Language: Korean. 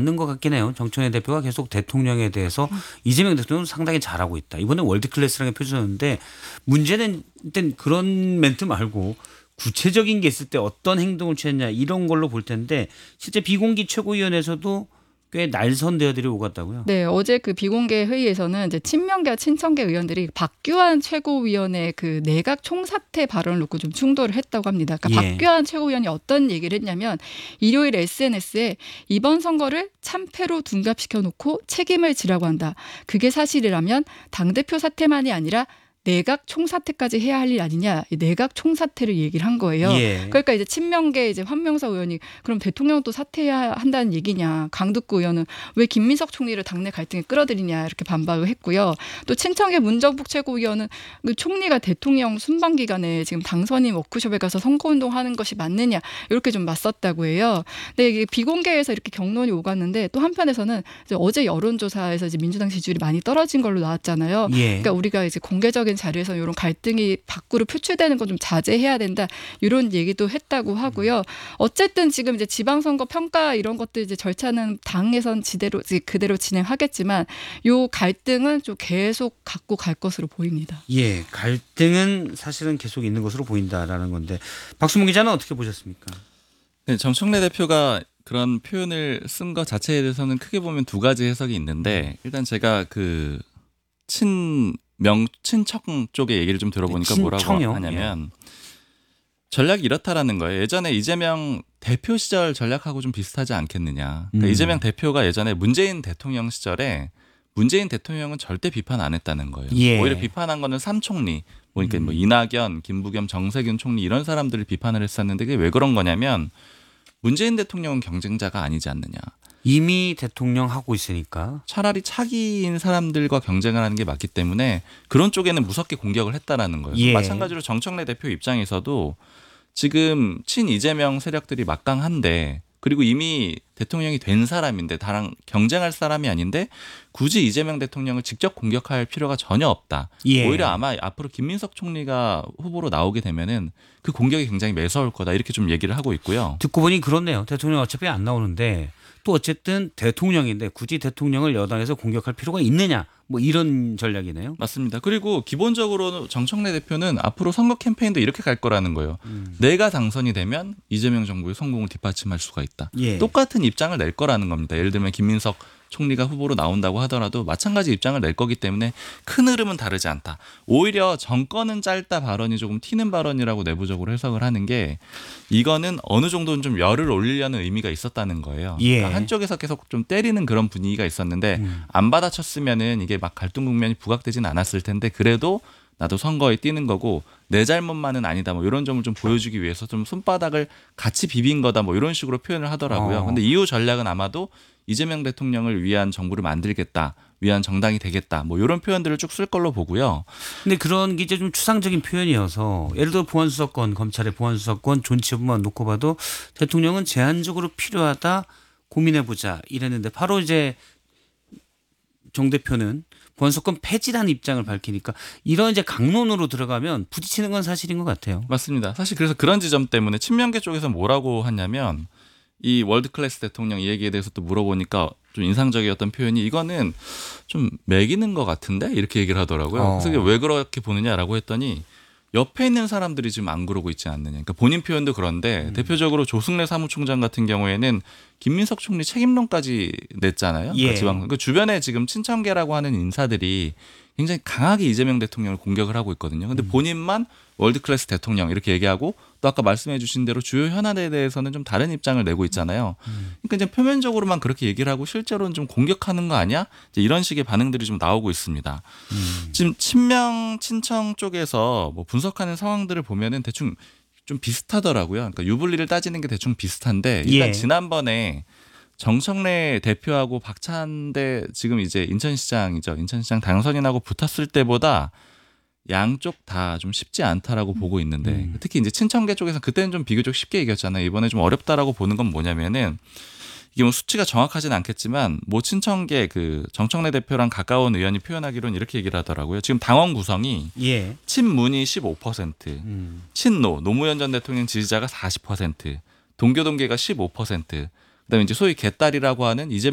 맞는 것 같긴 해요. 정청래 대표가 계속 대통령에 대해서 이재명 대통령은 상당히 잘하고 있다. 이번에 월드클래스라는 게 펼쳐졌는데 문제는 일단 그런 멘트 말고 구체적인 게 있을 때 어떤 행동을 취했냐 이런 걸로 볼 텐데 실제 비공개 최고위원회에서도 꽤 날선 대어들이 오갔다고요. 네, 어제 그 비공개 회의에서는 이제 친명계와 친청계 의원들이 박규환 최고위원의 그 내각 총사퇴 발언을 놓고 좀 충돌을 했다고 합니다. 그러니까 예. 박규환 최고위원이 어떤 얘기를 했냐면 일요일 SNS에 이번 선거를 참패로 둔갑시켜 놓고 책임을 지라고 한다. 그게 사실이라면 당대표 사퇴만이 아니라 내각 총사퇴까지 해야 할 일 아니냐. 이 내각 총사퇴를 얘기를 한 거예요. 예. 그러니까 이제 친명계 이제 환명석 의원이 그럼 대통령도 사퇴해야 한다는 얘기냐. 강두구 의원은 왜 김민석 총리를 당내 갈등에 끌어들이냐 이렇게 반박을 했고요. 또 친청계 문정복 최고위원은 그 총리가 대통령 순방 기간에 지금 당선인 워크숍에 가서 선거운동하는 것이 맞느냐 이렇게 좀 맞섰다고 해요. 근데 이게 비공개에서 이렇게 경론이 오갔는데 또 한편에서는 이제 어제 여론조사에서 이제 민주당 지지율이 많이 떨어진 걸로 나왔잖아요. 예. 그러니까 우리가 이제 공개적인 자리에서 이런 갈등이 밖으로 표출되는 건 좀 자제해야 된다 이런 얘기도 했다고 하고요. 어쨌든 지금 이제 지방선거 평가 이런 것들 이제 절차는 당에선 그대로 진행하겠지만 요 갈등은 좀 계속 갖고 갈 것으로 보입니다. 예, 갈등은 사실은 계속 있는 것으로 보인다라는 건데 박수문 기자는 어떻게 보셨습니까? 네, 정청래 대표가 그런 표현을 쓴 것 자체에 대해서는 크게 보면 두 가지 해석이 있는데 일단 제가 그 친청 쪽의 얘기를 좀 들어보니까 뭐라고 친청요? 하냐면 전략이 이렇다라는 거예요. 예전에 이재명 대표 시절 전략하고 좀 비슷하지 않겠느냐. 그러니까 이재명 대표가 예전에 문재인 대통령 시절에 문재인 대통령은 절대 비판 안 했다는 거예요. 예. 오히려 비판한 거는 삼총리, 그러니까 뭐 이낙연, 김부겸, 정세균 총리 이런 사람들을 비판을 했었는데 그게 왜 그런 거냐면 문재인 대통령은 경쟁자가 아니지 않느냐. 이미 대통령 하고 있으니까. 차라리 차기인 사람들과 경쟁을 하는 게 맞기 때문에 그런 쪽에는 무섭게 공격을 했다라는 거예요. 예. 마찬가지로 정청래 대표 입장에서도 지금 친 이재명 세력들이 막강한데 그리고 이미 대통령이 된 사람인데 나랑 경쟁할 사람이 아닌데 굳이 이재명 대통령을 직접 공격할 필요가 전혀 없다. 예. 오히려 아마 앞으로 김민석 총리가 후보로 나오게 되면은 그 공격이 굉장히 매서울 거다 이렇게 좀 얘기를 하고 있고요. 듣고 보니 그렇네요. 대통령 어차피 안 나오는데 또 어쨌든 대통령인데 굳이 대통령을 여당에서 공격할 필요가 있느냐 뭐 이런 전략이네요. 맞습니다. 그리고 기본적으로 정청래 대표는 앞으로 선거 캠페인도 이렇게 갈 거라는 거예요. 내가 당선이 되면 이재명 정부의 성공을 뒷받침할 수가 있다. 예. 똑같은 입장을 낼 거라는 겁니다. 예를 들면 김민석 총리가 후보로 나온다고 하더라도 마찬가지 입장을 낼 거기 때문에 큰 흐름은 다르지 않다. 오히려 정권은 짧다 발언이 조금 튀는 발언이라고 내부적으로 해석을 하는 게 이거는 어느 정도는 좀 열을 올리려는 의미가 있었다는 거예요. 예. 그러니까 한쪽에서 계속 좀 때리는 그런 분위기가 있었는데 안 받아쳤으면은 이게 막 갈등 국면이 부각되진 않았을 텐데 그래도 나도 선거에 뛰는 거고 내 잘못만은 아니다 뭐 이런 점을 좀 보여주기 위해서 좀 손바닥을 같이 비빈 거다 뭐 이런 식으로 표현을 하더라고요. 근데 이후 전략은 아마도 이재명 대통령을 위한 정부를 만들겠다, 위한 정당이 되겠다 뭐 이런 표현들을 쭉 쓸 걸로 보고요. 근데 그런 게 이제 좀 추상적인 표현이어서 예를 들어 보안수사권, 검찰의 보안수사권 존치부만 놓고 봐도 대통령은 제한적으로 필요하다 고민해보자 이랬는데 바로 이제 정 대표는 보안수사권 폐지라는 입장을 밝히니까 이런 이제 강론으로 들어가면 부딪히는 건 사실인 것 같아요. 맞습니다. 사실 그래서 그런 지점 때문에 친명계 쪽에서 뭐라고 하냐면 이 월드클래스 대통령 이 얘기에 대해서 또 물어보니까 좀 인상적이었던 표현이 이거는 좀 매기는 것 같은데 이렇게 얘기를 하더라고요. 그래서 왜 그렇게 보느냐라고 했더니 옆에 있는 사람들이 지금 안 그러고 있지 않느냐. 그러니까 본인 표현도 그런데 대표적으로 조승래 사무총장 같은 경우에는 김민석 총리 책임론까지 냈잖아요. 예. 그러니까 지방 그 주변에 지금 친청계라고 하는 인사들이 굉장히 강하게 이재명 대통령을 공격을 하고 있거든요. 근데 본인만 월드클래스 대통령 이렇게 얘기하고 또 아까 말씀해 주신 대로 주요 현안에 대해서는 좀 다른 입장을 내고 있잖아요. 그러니까 이제 표면적으로만 그렇게 얘기를 하고 실제로는 좀 공격하는 거 아니야? 이제 이런 식의 반응들이 좀 나오고 있습니다. 지금 친청 쪽에서 뭐 분석하는 상황들을 보면은 대충 좀 비슷하더라고요. 그러니까 유불리를 따지는 게 대충 비슷한데 일단 예. 지난번에 정청래 대표하고 박찬대 지금 이제 인천시장이죠. 인천시장 당선인하고 붙었을 때보다 양쪽 다 좀 쉽지 않다라고 보고 있는데 특히 이제 친청계 쪽에서 그때는 좀 비교적 쉽게 이겼잖아요. 이번에 좀 어렵다라고 보는 건 뭐냐면은 이게 뭐 수치가 정확하진 않겠지만 모 친청계 그 정청래 대표랑 가까운 의원이 표현하기로는 이렇게 얘기를 하더라고요. 지금 당원 구성이 예. 친문이 15%, 친노 노무현 전 대통령 지지자가 40%, 동교동계가 15%, 그다음에 이제 소위 개딸이라고 하는 이재명